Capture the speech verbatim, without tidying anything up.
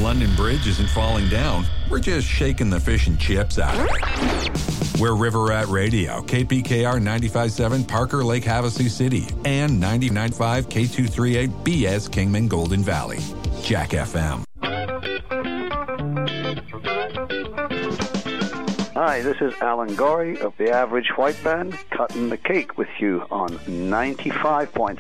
London Bridge isn't falling down. We're just shaking the fish and chips out of it. We're River Rat Radio, K P K R ninety-five point seven, Parker Lake, Havasu City, and ninety-nine point five K two thirty-eight B S Kingman, Golden Valley. Jack F M. Hi, this is Alan Gorey of the Average White Band, cutting the cake with you on ninety-five point